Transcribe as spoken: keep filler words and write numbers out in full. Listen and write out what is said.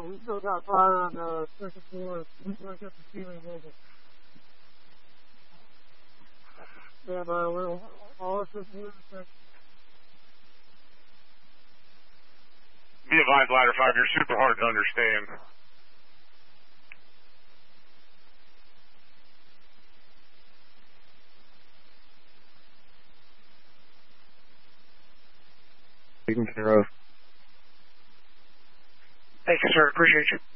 we still got fire on the second floor. We broke up the ceiling mobile. Yeah, but we're all of this music. Be advised, Ladder five, you're super hard to understand. Taken care of. Thank you, sir. Appreciate you.